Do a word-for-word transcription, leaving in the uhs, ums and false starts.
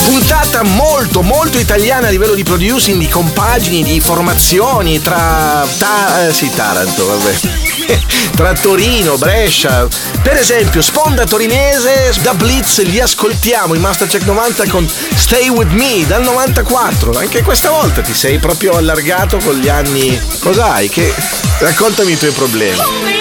puntata molto molto italiana a livello di producing, di compagini, di formazioni tra ta- eh, sì, Taranto, vabbè. Tra Torino, Brescia. Per esempio, sponda torinese da Blitz, li ascoltiamo in Mastercheck novanta con Stay With Me dal novantaquattro. Anche questa volta ti sei proprio allargato con gli anni. Cos'hai? Che... Raccontami i tuoi problemi.